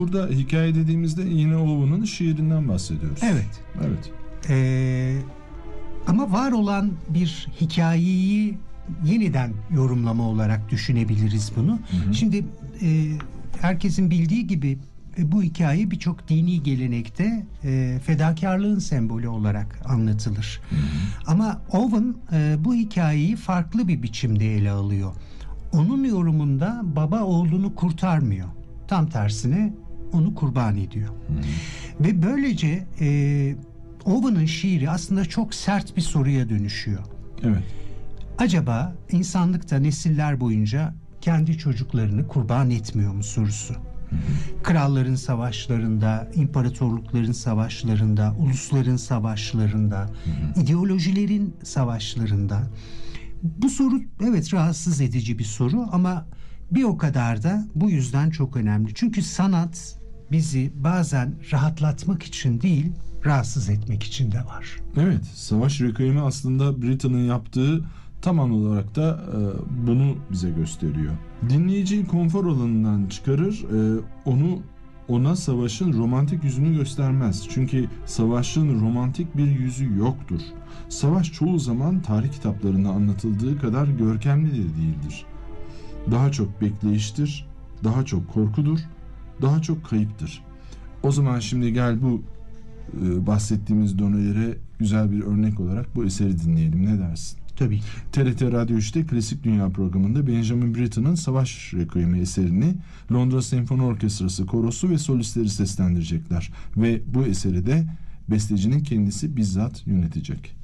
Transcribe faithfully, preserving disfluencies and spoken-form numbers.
Burada hikaye dediğimizde yine Owen'ın şiirinden bahsediyoruz. Evet. Evet. Ee, ama var olan bir hikayeyi yeniden yorumlama olarak düşünebiliriz bunu. Hı hı. Şimdi e, herkesin bildiği gibi e, bu hikaye birçok dini gelenekte e, fedakarlığın sembolü olarak anlatılır. Hı hı. Ama Owen e, bu hikayeyi farklı bir biçimde ele alıyor. Onun yorumunda baba oğlunu kurtarmıyor. Tam tersine onu kurban ediyor. Hmm. Ve böylece e, Owen'ın şiiri aslında çok sert bir soruya dönüşüyor. Evet. Acaba insanlık da nesiller boyunca kendi çocuklarını kurban etmiyor mu sorusu. Hmm. Kralların savaşlarında, imparatorlukların savaşlarında, ulusların savaşlarında, hmm. ideolojilerin savaşlarında. Bu soru evet rahatsız edici bir soru ama bir o kadar da bu yüzden çok önemli. Çünkü sanat bizi bazen rahatlatmak için değil, rahatsız etmek için de var. Evet, Savaş Requiem'i aslında Britten'ın yaptığı tam olarak da e, bunu bize gösteriyor. Dinleyiciyi konfor alanından çıkarır, e, onu ona savaşın romantik yüzünü göstermez. Çünkü savaşın romantik bir yüzü yoktur. Savaş çoğu zaman tarih kitaplarında anlatıldığı kadar görkemli de değildir. Daha çok bekleyiştir, daha çok korkudur, daha çok kayıptır. O zaman şimdi gel bu e, bahsettiğimiz donelere güzel bir örnek olarak bu eseri dinleyelim. Ne dersin? Tabii. T R T Radyo üçte Klasik Dünya programında Benjamin Britten'ın Savaş Requiem'i eserini Londra Senfoni Orkestrası korosu ve solistleri seslendirecekler. Ve bu eseri de bestecinin kendisi bizzat yönetecek.